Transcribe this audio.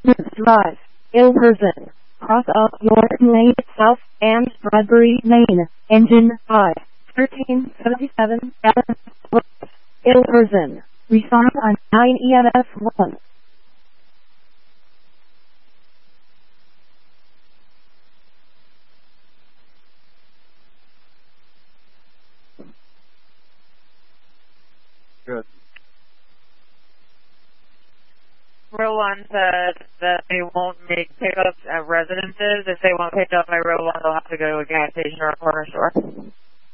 Drive, Ilverston. Cross up your lane south and Bradbury Lane. Engine I. 1377 Ilverston. Respond on 9 EMS 1. Good. Row 1 said that they won't make pickups at residences. If they want picked up by Row 1, they'll have to go to a gas station or a corner store.